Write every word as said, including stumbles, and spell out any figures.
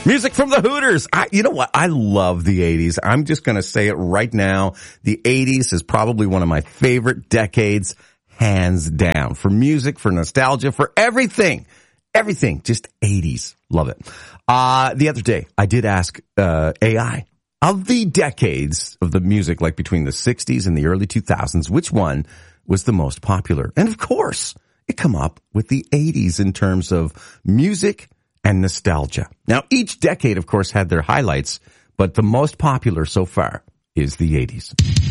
Music from the Hooters. I, you know what? I love the eighties. I'm just going to say it right now. The eighties is probably one of my favorite decades, hands down. For music, for nostalgia, for everything. Everything. Just eighties. Love it. Uh, the other day, I did ask uh, A I, of the decades of the music, like between the sixties and the early two thousands, which one was the most popular? And of course, it come up with the eighties in terms of music and nostalgia. Now, each decade, of course, had their highlights, but the most popular so far is the eighties.